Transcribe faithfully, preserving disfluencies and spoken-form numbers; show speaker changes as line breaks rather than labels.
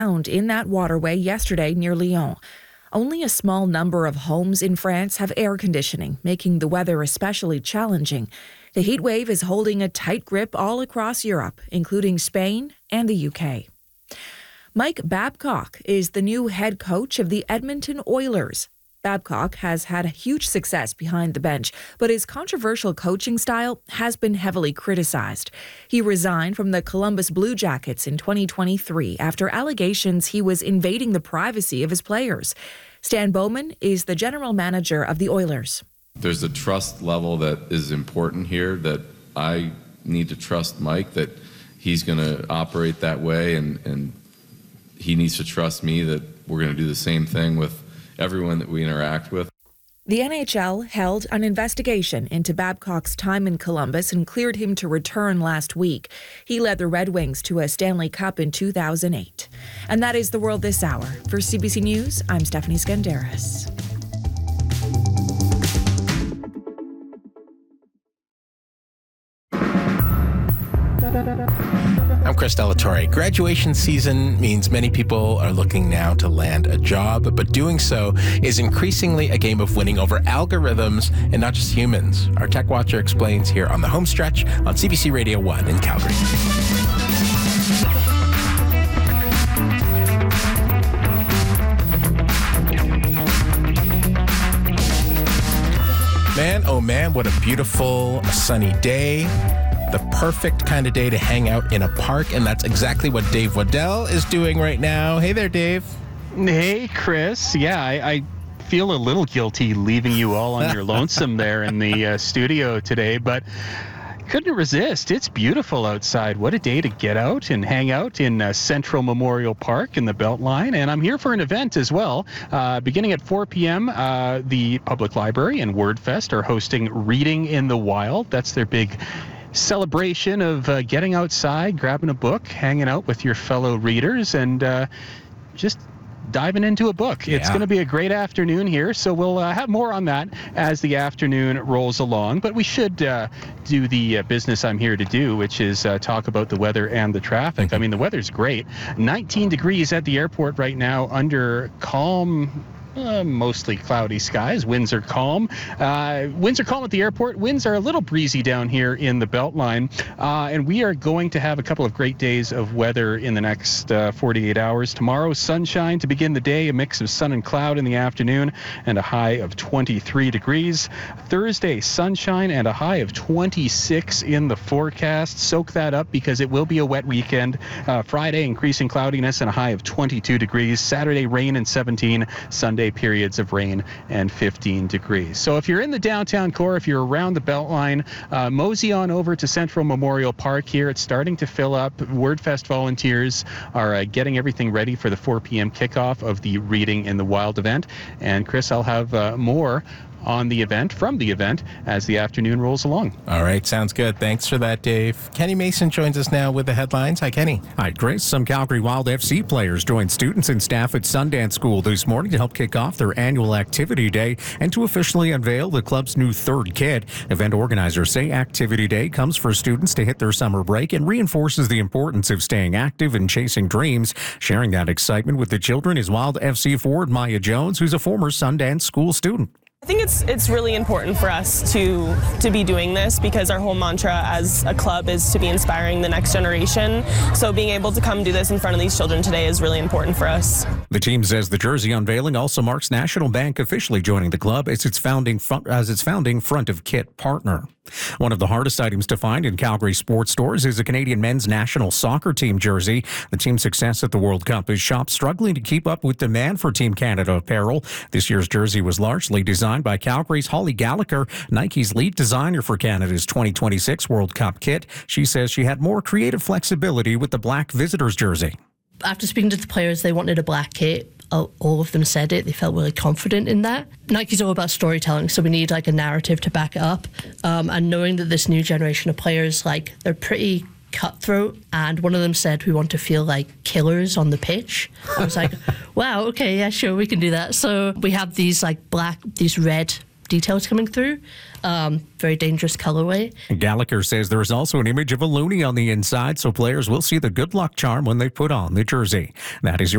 found in that waterway yesterday near Lyon. Only a small number of homes in France have air conditioning, making the weather especially challenging. The heat wave is holding a tight grip all across Europe, including Spain and the U K. Mike Babcock is the new head coach of the Edmonton Oilers. Babcock has had huge success behind the bench, but his controversial coaching style has been heavily criticized. He resigned from the Columbus Blue Jackets in twenty twenty-three after allegations he was invading the privacy of his players. Stan Bowman is the general manager of the Oilers.
There's a trust level that is important here, that I need to trust Mike, that he's going to operate that way, and, and he needs to trust me that we're going to do the same thing with everyone that we interact with.
The N H L held an investigation into Babcock's time in Columbus and cleared him to return last week. He led the Red Wings to a Stanley Cup in two thousand eight. And that is the world this hour. For C B C News, I'm Stephanie Skandaris.
I'm Chris Delatorre. Graduation season means many people are looking now to land a job, but doing so is increasingly a game of winning over algorithms and not just humans. Our Tech Watcher explains here on the home stretch on C B C Radio one in Calgary. Man, oh man, what a beautiful sunny day. The perfect kind of day to hang out in a park, and that's exactly what Dave Waddell is doing right now. Hey there, Dave.
Hey, Chris. Yeah, I, I feel a little guilty leaving you all on your lonesome there in the uh, studio today, but couldn't resist. It's beautiful outside. What a day to get out and hang out in uh, Central Memorial Park in the Beltline. And I'm here for an event as well. Uh, beginning at four p.m., uh, the Public Library and WordFest are hosting Reading in the Wild. That's their big celebration of uh, getting outside, grabbing a book, hanging out with your fellow readers, and uh, just diving into a book. Yeah. It's going to be a great afternoon here, so we'll uh, have more on that as the afternoon rolls along. But we should uh, do the uh, business I'm here to do, which is uh, talk about the weather and the traffic. Mm-hmm. I mean, the weather's great. nineteen degrees at the airport right now under calm, Uh, mostly cloudy skies. Winds are calm. Uh, winds are calm at the airport. Winds are a little breezy down here in the Beltline. Uh, and we are going to have a couple of great days of weather in the next uh, forty-eight hours. Tomorrow, sunshine to begin the day, a mix of sun and cloud in the afternoon, and a high of twenty-three degrees. Thursday, sunshine and a high of twenty-six in the forecast. Soak that up because it will be a wet weekend. Uh, Friday, increasing cloudiness and a high of twenty-two degrees. Saturday, rain and seventeen. Sunday, periods of rain and fifteen degrees. So if you're in the downtown core, if you're around the Beltline, uh, mosey on over to Central Memorial Park here. It's starting to fill up. WordFest volunteers are uh, getting everything ready for the four p.m. kickoff of the Reading in the Wild event. And Chris, I'll have uh, more on the event, from the event, as the afternoon rolls along.
All right, sounds good. Thanks for that, Dave. Kenny Mason joins us now with the headlines. Hi, Kenny.
Hi, Chris. Some Calgary Wild F C players joined students and staff at Sundance School this morning to help kick off their annual activity day and to officially unveil the club's new third kit. Event organizers say Activity Day comes for students to hit their summer break and reinforces the importance of staying active and chasing dreams. Sharing that excitement with the children is Wild F C forward Maya Jones, who's a former Sundance School student.
I think it's it's really important for us to to be doing this because our whole mantra as a club is to be inspiring the next generation. So being able to come do this in front of these children today is really important for us.
The team says the jersey unveiling also marks National Bank officially joining the club as its founding front, as its founding front of kit partner. One of the hardest items to find in Calgary sports stores is a Canadian men's national soccer team jersey. The team's success at the World Cup is shops struggling to keep up with demand for Team Canada apparel. This year's jersey was largely designed by Calgary's Holly Gallagher, Nike's lead designer for Canada's twenty twenty-six World Cup kit. She says she had more creative flexibility with the black visitors jersey.
After speaking to the players, they wanted a black kit. All of them said it. They felt really confident in that. Nike's all about storytelling, so we need like a narrative to back it up. Um, and knowing that this new generation of players, like, they're pretty cutthroat, and one of them said we want to feel like killers on the pitch. I was like, wow, okay, yeah, sure, we can do that. So we have these like black, these red details coming through. Um, very dangerous colorway.
Gallagher says there is also an image of a loonie on the inside, so players will see the good luck charm when they put on the jersey. That is your